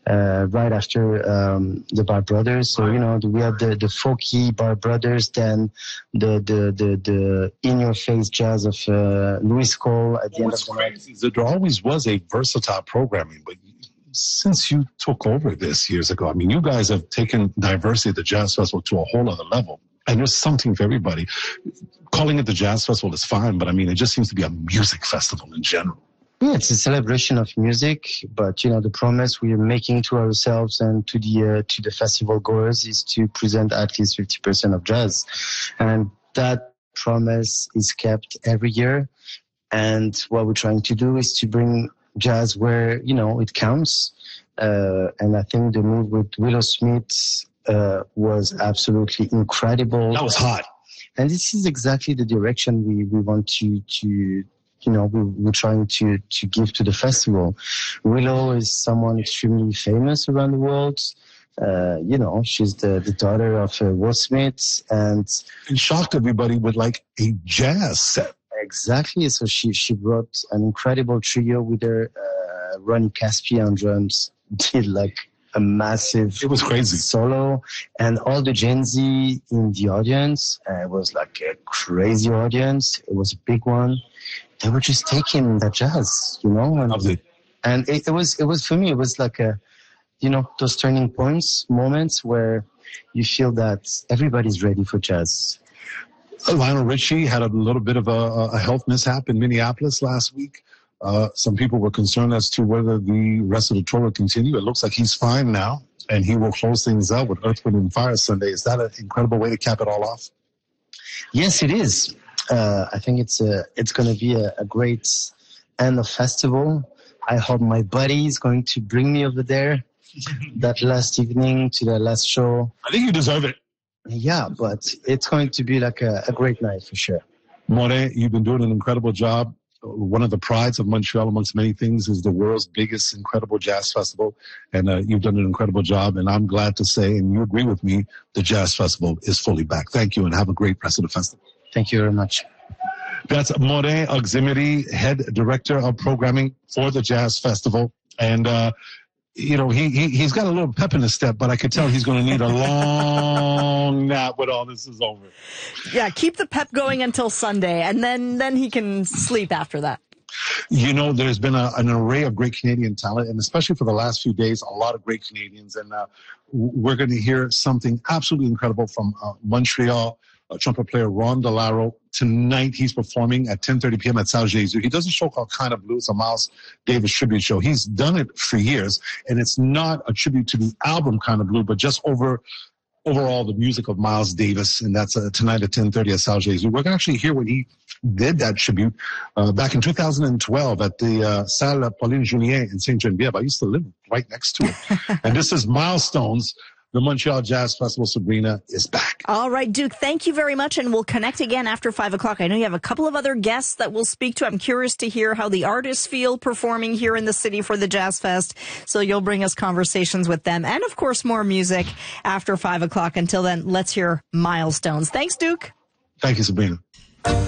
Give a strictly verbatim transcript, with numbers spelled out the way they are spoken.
uh, right after um, the Bar Brothers. So, you know, we have the, the folky Bar Brothers, then the the the, the in-your-face jazz of uh, Louis Cole at the well, end of the night. Is that there always was a versatile programming, but since you took over this years ago, I mean, you guys have taken diversity at the Jazz Festival to a whole other level. And there's something for everybody. Calling it the Jazz Festival is fine, but I mean, it just seems to be a music festival in general. Yeah, it's a celebration of music, but you know, the promise we are making to ourselves and to the uh, to the festival goers is to present at least fifty percent of jazz, and that promise is kept every year. And what we're trying to do is to bring jazz where, you know, it counts. Uh, and I think the move with Willow Smith uh, was absolutely incredible. That was hot. And this is exactly the direction we, we want to, to, you know, we, we're trying to, to give to the festival. Willow is someone extremely famous around the world. Uh, you know, she's the, the daughter of uh, Will Smith, and and shocked everybody with like a jazz set. Exactly. So she, she brought an incredible trio with her. Uh, Ronnie Caspi on drums did like a massive it was crazy solo, and all the Gen Z in the audience. Uh, it was like a crazy audience. It was a big one. They were just taking the jazz, you know, and, Lovely. and it, it was, it was for me, it was like a, you know, those turning points, moments where you feel that everybody's ready for jazz. Lionel Richie had a little bit of a, a health mishap in Minneapolis last week. Uh, some people were concerned as to whether the rest of the tour will continue. It looks like he's fine now, and he will close things out with Earth, Wind and Fire Sunday. Is that an incredible way to cap it all off? Yes, it is. Uh, I think it's a, it's going to be a, a great end of festival. I hope my buddy is going to bring me over there that last evening to the last show. I think you deserve it. Yeah, but it's going to be like a, a great night for sure. Moret, you've been doing an incredible job. One of the prides of Montreal, amongst many things, is the world's biggest incredible jazz festival. And uh, you've done an incredible job. And I'm glad to say, and you agree with me, the Jazz Festival is fully back. Thank you, and have a great rest of the festival. Thank you very much. That's Moret Auximity, head director of programming for the Jazz Festival. And, uh, you know, he, he, he's got a little pep in his step, but I could tell he's going to need a long nap when all this is over. Yeah, keep the pep going until Sunday, and then, then he can sleep after that. You know, there's been a, an array of great Canadian talent, and especially for the last few days, a lot of great Canadians. And uh, we're going to hear something absolutely incredible from uh, Montreal. Uh, trumpet player Ron DeLaro. Tonight he's performing at ten thirty p.m. at Salle Jésus. He does a show called Kind of Blue. It's a Miles Davis tribute show. He's done it for years, and it's not a tribute to the album Kind of Blue, but just over overall the music of Miles Davis, and that's uh, tonight at ten thirty at Salle Jésus. We're going to actually hear when he did that tribute uh, back in two thousand twelve at the uh, Salle Pauline Julien in Saint Geneviève. I used to live right next to it. And this is Milestones. The Montreal Jazz Festival, Sabrina, is back. All right, Duke, thank you very much, and we'll connect again after five o'clock. I know you have a couple of other guests that we'll speak to. I'm curious to hear how the artists feel performing here in the city for the Jazz Fest, so you'll bring us conversations with them, and, of course, more music after five o'clock. Until then, let's hear Milestones. Thanks, Duke. Thank you, Sabrina.